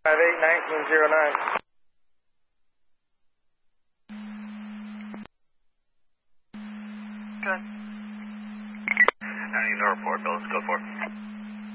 581909. Good. I need to report, Bill. Let's go for it.